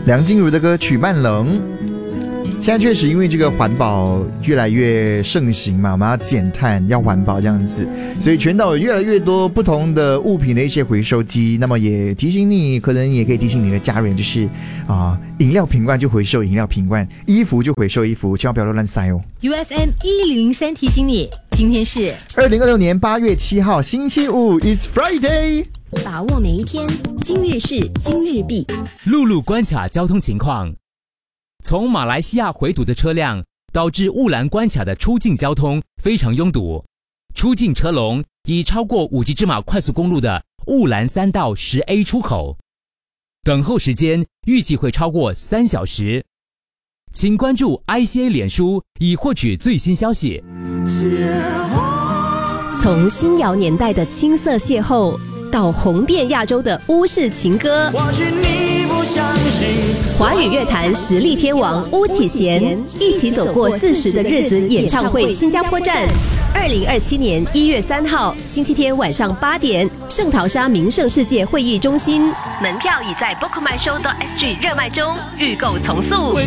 梁静茹的歌曲《慢冷》。现在确实因为这个环保越来越盛行嘛，我们要减碳要环保这样子，所以全岛有越来越多不同的物品的一些回收机。那么也提醒你，可能也可以提醒你的家人，就是饮料瓶罐就回收饮料瓶罐，衣服就回收衣服，千万不要乱塞哦。 UFM 1003提醒你，今天是 2026年8月7号星期五 ，It's Friday。 把握每一天，今日事今日毕。 陆路关卡交通情况。从马来西亚回堵的车辆导致雾兰关卡的出境交通非常拥堵，出境车龙已超过5级芝马快速公路的雾兰3道10A 出口，等候时间预计会超过3小时。请关注 ICA 脸书以获取最新消息。 从新谣年代的青涩邂逅到红遍亚洲的巫式情歌，华语乐坛实力天王巫启贤一起走过40的日子演唱会新加坡站，2027年1月3号星期天晚上8点，圣淘沙名胜世界会议中心，门票已在 bookmyshow.sg 热卖中，预购从速。